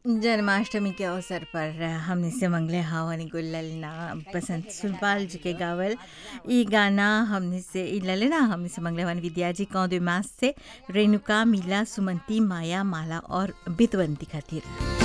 जन्माष्टमी के अवसर पर हमने से मंगले हावन एगो ललना बसंत सुरपाल जी के गावल ई गाना हमने से ई ललना हमने से मंगले हवन विद्या जी कौन दो मास से रेणुका मीला सुमंती माया माला और बितवंती खातिर